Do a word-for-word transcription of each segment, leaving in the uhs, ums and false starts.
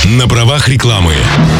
На правах рекламы.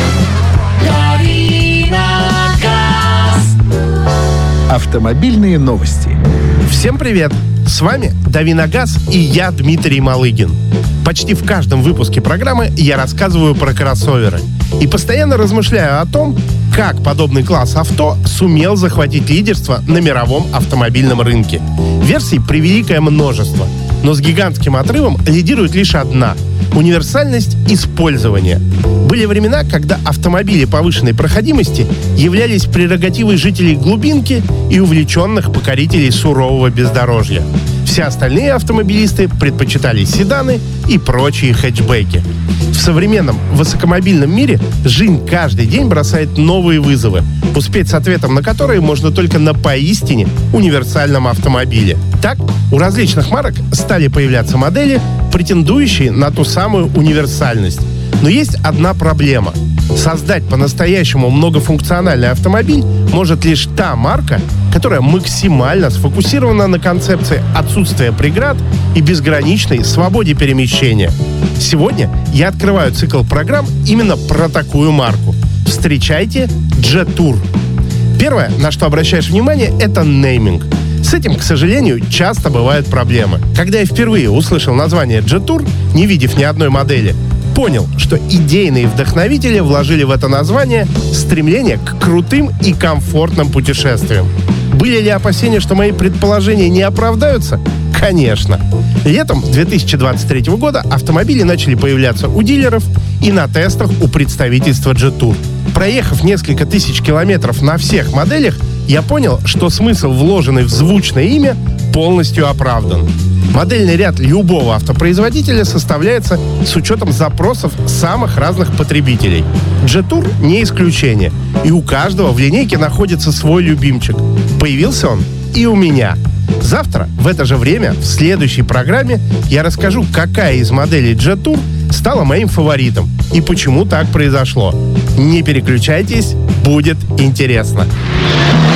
Автомобильные новости. Всем привет! С вами Давиногаз и я, Дмитрий Малыгин. Почти в каждом выпуске программы я рассказываю про кроссоверы и постоянно размышляю о том, как подобный класс авто сумел захватить лидерство на мировом автомобильном рынке. Версий превеликое множество, но с гигантским отрывом лидирует лишь одна — универсальность использования. Были времена, когда автомобили повышенной проходимости являлись прерогативой жителей глубинки и увлеченных покорителей сурового бездорожья. Все остальные автомобилисты предпочитали седаны и прочие хэтчбеки. В современном высокомобильном мире жизнь каждый день бросает новые вызовы, успеть с ответом на которые можно только на поистине универсальном автомобиле. Так, у различных марок стали появляться модели, претендующие на ту самую универсальность. Но есть одна проблема. Создать по-настоящему многофункциональный автомобиль может лишь та марка, которая максимально сфокусирована на концепции отсутствия преград и безграничной свободе перемещения. Сегодня я открываю цикл программ именно про такую марку. Встречайте Jetour. Первое, на что обращаешь внимание, это нейминг. С этим, к сожалению, часто бывают проблемы. Когда я впервые услышал название Jetour, не видев ни одной модели, понял, что идейные вдохновители вложили в это название стремление к крутым и комфортным путешествиям. Были ли опасения, что мои предположения не оправдаются? Конечно. Летом две тысячи двадцать третьего года автомобили начали появляться у дилеров и на тестах у представительства Jetour. Проехав несколько тысяч километров на всех моделях, я понял, что смысл, вложенный в звучное имя, полностью оправдан. Модельный ряд любого автопроизводителя составляется с учетом запросов самых разных потребителей. Jetour не исключение, и у каждого в линейке находится свой любимчик. Появился он и у меня. Завтра в это же время в следующей программе я расскажу, какая из моделей Jetour стала моим фаворитом и почему так произошло. Не переключайтесь, будет интересно.